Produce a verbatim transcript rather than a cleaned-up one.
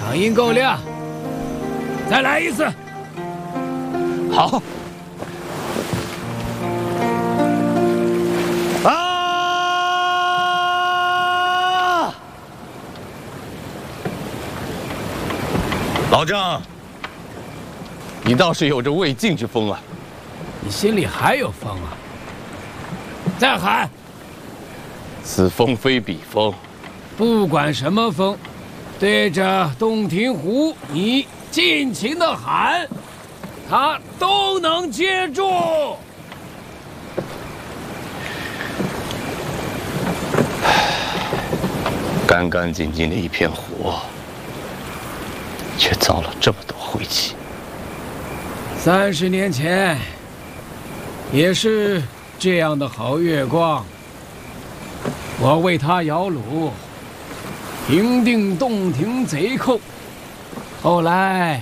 声音够亮，再来一次。 好。啊！老郑，你倒是有着魏晋之风啊！ 你心里还有风啊？再喊！ 此风非彼风。 不管什么风，对着洞庭湖，你尽情的喊，他都能接住。 干干净净的一片湖，却遭了这么多晦气。 三十年前，也是这样的好月光，我为他摇橹，平定洞庭贼寇。后来